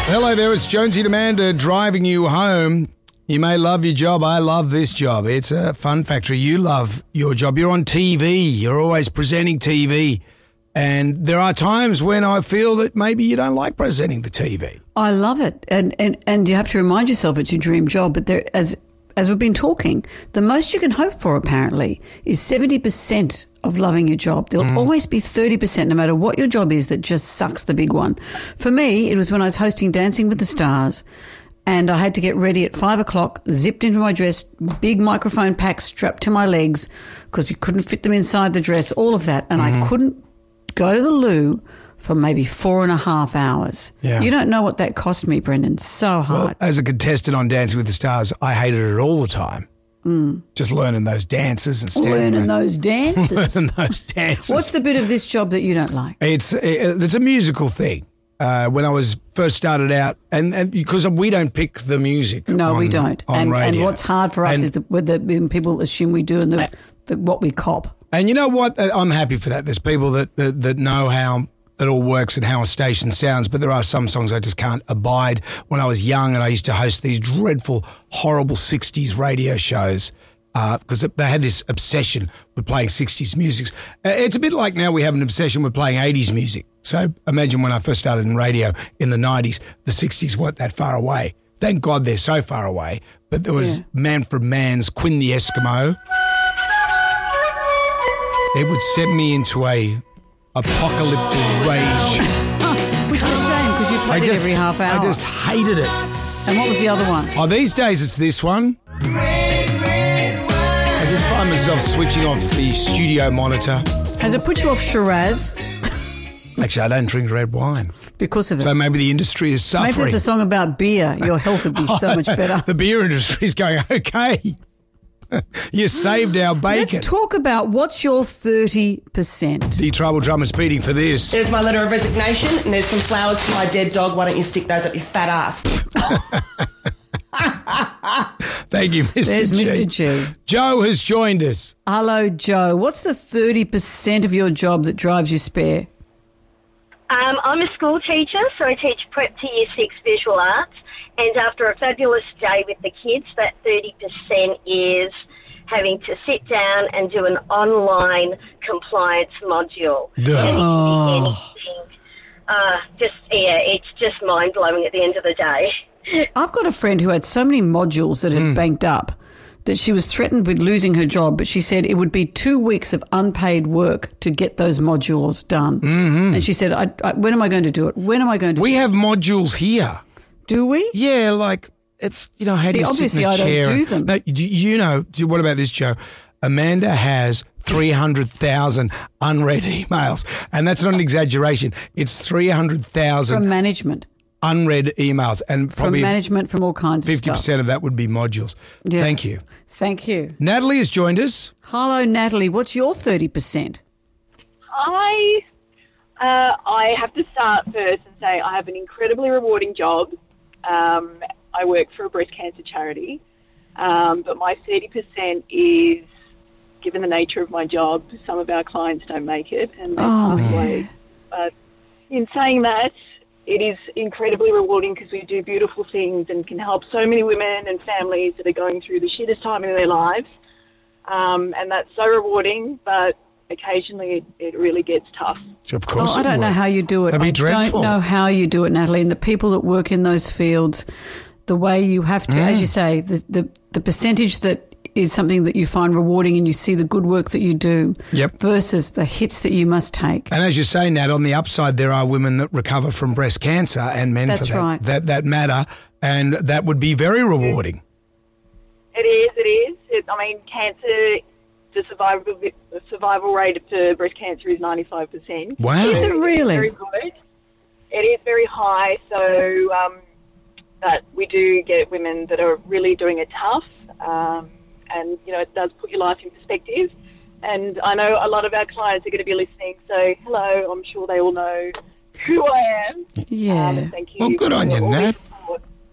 Hello there, it's Jonesy and Amanda driving you home. You may love your job. I love this job. It's a fun factory. You love your job. You're on TV. You're always presenting TV. And there are times when I feel that maybe you don't like presenting the TV. I love it. And you have to remind yourself it's your dream job. But there, as we've been talking, the most you can hope for apparently is 70% of loving your job. There'll always be 30%, no matter what your job is, that just sucks the big one. For me, it was when I was hosting Dancing with the Stars and I had to get ready at 5 o'clock, zipped into my dress, big microphone pack strapped to my legs because you couldn't fit them inside the dress, all of that. And I couldn't go to the loo for maybe 4.5 hours. Yeah. You don't know what that cost me, Brendan. So hard. Well, as a contestant on Dancing with the Stars, I hated it all the time. Just learning those dances and standing Learning around. those dances. Learning those dances. What's the bit of this job that you don't like? It's a musical thing. When I was first started out, and because we don't pick the music. No, we don't. On radio. And what's hard for us is when people assume we do and what we cop. And you know what? I'm happy for that. There's people that know how it all works and how a station sounds, but there are some songs I just can't abide. When I was young and I used to host these dreadful, horrible 60s radio shows because they had this obsession with playing 60s music. It's a bit like now we have an obsession with playing 80s music. So imagine when I first started in radio in the 90s, the 60s weren't that far away. Thank God they're so far away. But there was Manfred Mann's Quinn the Eskimo. It would send me into a apocalyptic rage. Which is a shame because you played it every half hour. I just hated it. And what was the other one? Oh, these days it's this one. I just find myself switching off the studio monitor. Has it put you off Shiraz? Actually, I don't drink red wine. Because of it. So maybe the industry is suffering. Maybe there's a song about beer. Your health would be so much better. The beer industry is going, okay, you saved our bacon. Let's talk about what's your 30%. The Tribal Drummer's beating for this. There's my letter of resignation and there's some flowers for my dead dog. Why don't you stick those up your fat ass? Thank you, Mr. There's G. Mr. G. Joe has joined us. Hello, Joe. What's the 30% of your job that drives you spare? I'm a school teacher, so I teach prep to Year 6 visual arts. And after a fabulous day with the kids, that 30% is having to sit down and do an online compliance module. And it can be anything. It's just mind-blowing at the end of the day. I've got a friend who had so many modules that had banked up that she was threatened with losing her job, but she said it would be 2 weeks of unpaid work to get those modules done. Mm-hmm. And she said, when am I going to do it? When am I going to do it? We have modules here. Do we? Yeah, like it's, how do you sit in a chair? Obviously I don't do them. No, what about this, Joe? Amanda has 300,000 unread emails, and that's not an exaggeration. It's 300,000 from management. Unread emails, and probably from management, from all kinds of stuff. 50% of that would be modules. Yeah. Thank you. Thank you. Natalie has joined us. Hello, Natalie. What's your 30%? I have to start first and say I have an incredibly rewarding job. I work for a breast cancer charity, but my 30% is, given the nature of my job, some of our clients don't make it and they pass away. But in saying that, it is incredibly rewarding because we do beautiful things and can help so many women and families that are going through the shittest time in their lives. And that's so rewarding, but occasionally it really gets tough. Of course I don't know how you do it. That'd be dreadful. I don't know how you do it, Natalie. And the people that work in those fields, the way you have to, as you say, the percentage that is something that you find rewarding and you see the good work that you do versus the hits that you must take. And as you say, Nat, on the upside, there are women that recover from breast cancer and men That's for that, right. that matter, and that would be very rewarding. It is. Cancer, the survival rate for breast cancer is 95%. Wow. Is it really? Very good. It is very high, so but we do get women that are really doing it tough. And, it does put your life in perspective. And I know a lot of our clients are going to be listening, so hello, I'm sure they all know who I am. Yeah. Thank you. Well, good on you, Nat.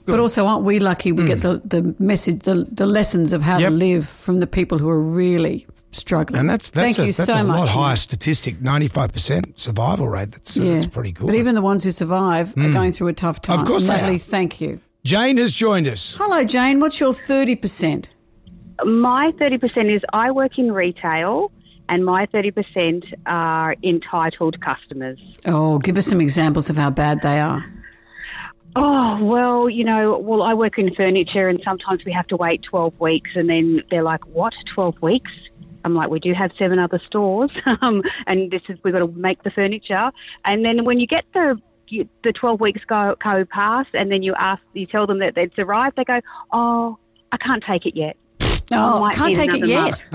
But also, aren't we lucky we get the message, the lessons of how to live from the people who are really struggling. And that's Thank you that's so a much. lot higher statistic, 95% survival rate. That's pretty good. But even the ones who survive are going through a tough time. Of course they Natalie, are. thank you. Jane has joined us. Hello, Jane. What's your 30%? My 30% is I work in retail and my 30% are entitled customers. Oh, give us some examples of how bad they are. Oh, well, I work in furniture and sometimes we have to wait 12 weeks and then they're like, what, 12 weeks? I'm like, we do have 7 other stores and we've got to make the furniture. And then when you get the 12 weeks go past and then you tell them that it's arrived, they go, oh, I can't take it yet. Oh, can't take it yet.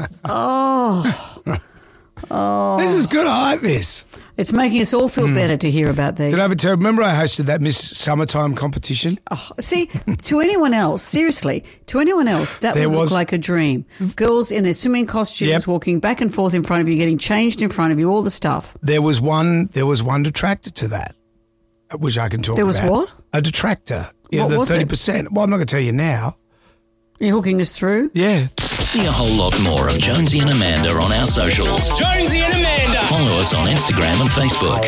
This is good. I like this. It's making us all feel better to hear about these. Did I ever tell? Remember I hosted that Miss Summertime competition? Oh, see, to anyone else, seriously, that would look like a dream. Girls in their swimming costumes walking back and forth in front of you, getting changed in front of you, all the stuff. There was one detractor to that, which I can talk about. There was what? A detractor. Yeah, What the was 30%. Well, I'm not going to tell you now. You're hooking us through? Yeah. See a whole lot more of Jonesy and Amanda on our socials. Jonesy and Amanda. Follow us on Instagram and Facebook.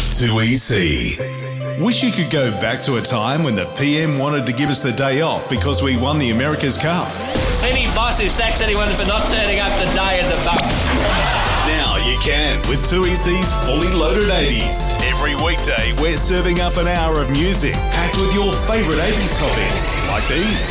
2EC. Wish you could go back to a time when the PM wanted to give us the day off because we won the America's Cup. Any boss who sacks anyone for not turning up today is a bum. Now you can with 2EC's Fully Loaded 80s. Every weekday, we're serving up an hour of music packed with your favourite 80s topics like these.